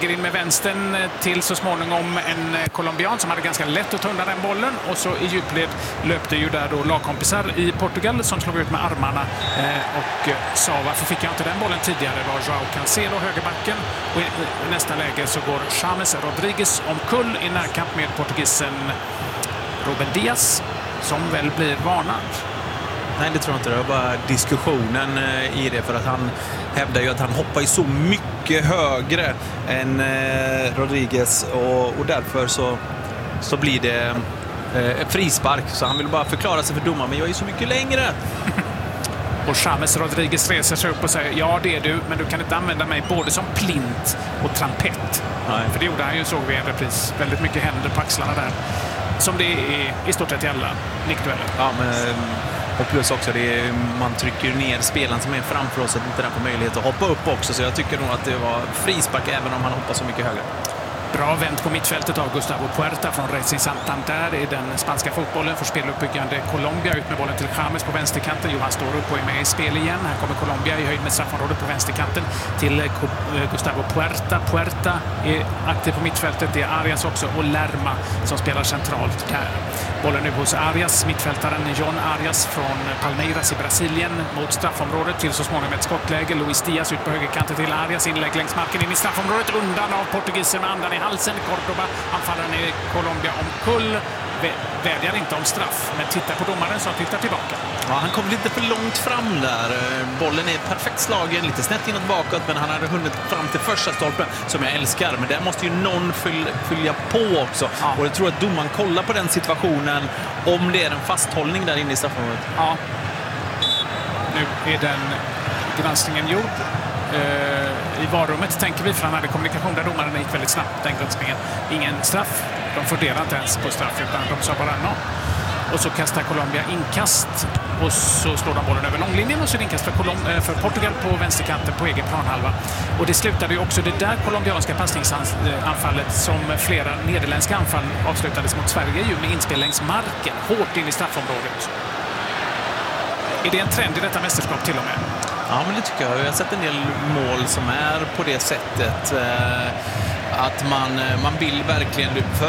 lägger in med vänstern till så småningom en colombian som hade ganska lätt att ta undan den bollen. Och så i djupled löpte ju där då lagkompisar i Portugal som slog ut med armarna och sa varför fick jag inte den bollen tidigare. Det var João Cancelo, högerbacken. Och i nästa läge så går James Rodriguez omkull i närkamp med portugisen Ruben Dias som väl blir varnad. Nej, det tror jag inte. Det var bara diskussionen i det, för att han hävdar ju att han hoppar ju så mycket högre än Rodriguez och därför så blir det frispark. Så han vill bara förklara sig för domaren, men jag är så mycket längre. Och James Rodriguez reser sig upp och säger ja, det är du, men du kan inte använda mig både som plint och trampett. Nej. För det gjorde han ju, såg vi i en repris. Väldigt mycket händer på axlarna där. Som det är i stort sett i alla nickdueller. Ja, men och plus också, man trycker ner spelaren som är framför oss så att inte den får möjlighet att hoppa upp också. Så jag tycker nog att det var frispark även om han hoppar så mycket högre. Bra vänt på mittfältet av Gustavo Puerta från Racing Santander i den spanska fotbollen. Får speluppbyggande Colombia ut med bollen till James på vänsterkanten. Johan står upp och är med i spel igen. Här kommer Colombia i höjd med straffområdet på vänsterkanten till Gustavo Puerta. Puerta är aktiv på mittfältet. Det är Arias också och Lerma som spelar centralt. Bollen nu hos Arias, mittfältaren John Arias från Palmeiras i Brasilien mot straffområdet till så småningom ett skottläge. Luis Diaz ut på högerkanten till Arias, inlägg längs marken in i straffområdet, undan av portugisen med andan i halsen. Cordoba, anfallaren i Colombia omkull, vädjar inte om straff, men tittar på domaren som tittar tillbaka. Ja, han kom lite för långt fram där. Bollen är perfekt slagen, lite snett inåt bakåt, men han hade hunnit fram till första stolpen som jag älskar. Men där måste ju någon följa på också. Ja. Och jag tror att domaren kollar på den situationen om det är en fasthållning där inne i straffområdet. Ja. Nu är den granskningen gjord. I varummet tänker vi, för han hade kommunikation där domaren gick väldigt snabbt, den granskningen. Ingen straff. De funderar inte ens på straff utan de sa bara no. Och så kastar Colombia inkast och så slår de bollen över långlinjen och så är det inkast för Portugal på vänsterkanten på egen planhalva. Och det slutade ju också det där colombianska passningsanfallet som flera nederländska anfall avslutades mot Sverige ju med inspel längs marken, hårt in i straffområdet. Är det en trend i detta mästerskap till och med? Ja, men det tycker jag. Jag har sett en del mål som är på det sättet. Att man vill verkligen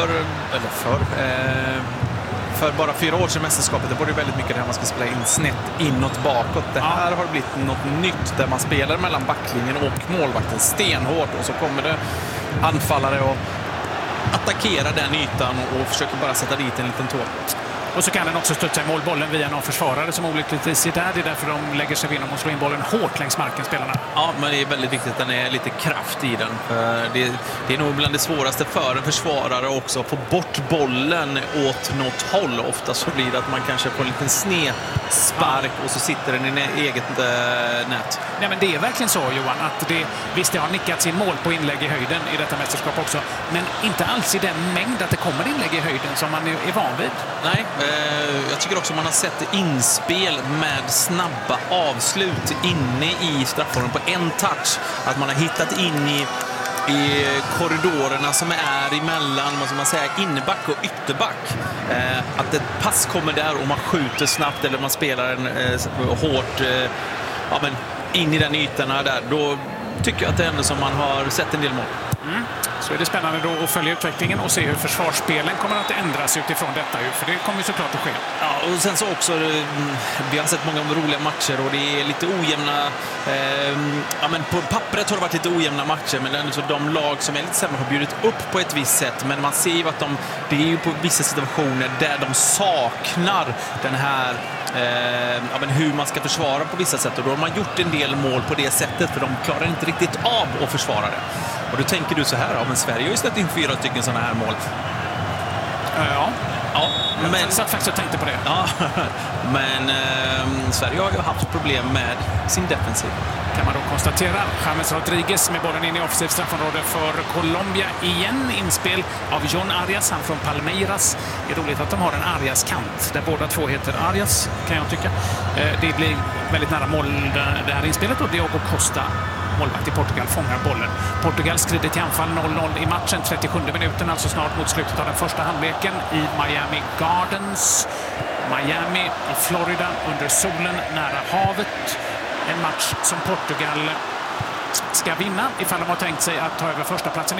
för bara 4 år sedan mästerskapet, det var det väldigt mycket där man ska spela in snett inåt bakåt. Det här har blivit något nytt där man spelar mellan backlinjen och målvakten stenhårt och så kommer det anfallare och attackerar den ytan och försöker bara sätta dit en liten tå. Och så kan den också studsa i målbollen via någon försvarare som olyckligtvis är där. Det är därför de lägger sig inom och slår in bollen hårt längs marken, spelarna. Ja, men det är väldigt viktigt att den är lite kraft i den. Det är nog bland det svåraste för en försvarare också att få bort bollen åt något håll. Ofta så blir det att man kanske får en liten snedspark och så sitter den i eget nät. Nej, men det är verkligen så, Johan, att visst det har nickats in mål på inlägg i höjden i detta mästerskap också. Men inte alls i den mängd att det kommer inlägg i höjden som man är van vid. Nej. Jag tycker också man har sett inspel med snabba avslut inne i straffområdet på en touch. Att man har hittat in i korridorerna som är emellan, vad ska man säga, inneback och ytterback. Att ett pass kommer där och man skjuter snabbt eller man spelar en hårt in i den ytorna där. Då tycker jag att det är ändå som man har sett en del mål. Så är det spännande då att följa utvecklingen och se hur försvarsspelen kommer att ändras utifrån detta. För det kommer ju såklart att ske. Ja, och sen så också, vi har sett många roliga matcher och det är lite ojämna... men på pappret har det varit lite ojämna matcher, men ändå så de lag som är lite sämre har bjudit upp på ett visst sätt. Men man ser ju att det är ju på vissa situationer där de saknar den här... hur man ska försvara på vissa sätt. Och då har man gjort en del mål på det sättet, för de klarar inte riktigt av att försvara det. Och då tänker du så här, men Sverige har ju släppt in 4 stycken sådana här mål. Ja. Men jag satt faktiskt och tänkte på det. Ja, men Sverige har ju haft problem med sin defensiv. Kan man då konstatera. James Rodriguez med bollen in i offensiv straffområde för Colombia. Igen inspel av John Arias, han från Palmeiras. Det är roligt att de har en Arias-kant där båda två heter Arias, kan jag tycka. Det blir väldigt nära mål det här inspelet och Diogo Costa, målvakt i Portugal, fångar bollen. Portugal skrider till anfall 0-0 i matchen, 37 minuten, alltså snart mot slutet av den första halvleken i Miami Gardens. Miami i Florida under solen nära havet. En match som Portugal ska vinna ifall de har tänkt sig att ta över första platsen